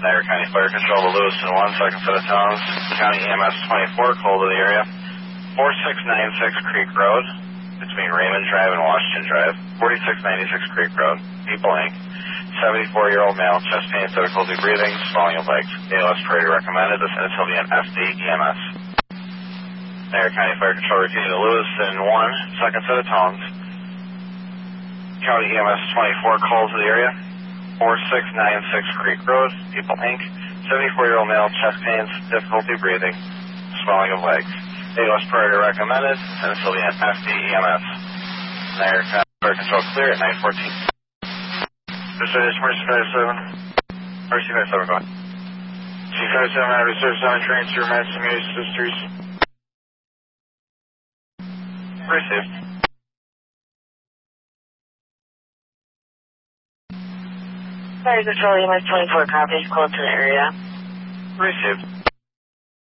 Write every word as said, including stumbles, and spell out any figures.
Niagara County Fire Control to Lewiston one, second set of tones. County E M S twenty-four, call to the area. four six nine six Creek Road, between Raymond Drive and Washington Drive. forty-six ninety-six Creek Road, People Incorporated. seventy-four-year-old male, chest pain, difficulty breathing, swelling of legs. A L S priority recommended. Descendant will be an F D E M S. Niagara County Fire Control routine to Lewiston one, second set of tones. County E M S twenty-four, call to the area. four six nine six Creek Road, People Incorporated. seventy-four-year-old male, chest pains, difficulty breathing, swelling of legs. A L S priority recommended. Descendant will be an F D E M S. Niagara County Fire Control clear at nine fourteen. Research Mercy five seven. Mercy five seven, go ahead. C five seven, I research seven trains to emergency media sisters. Received. Fire Control, E M S twenty-four, copies, close to the area. Received.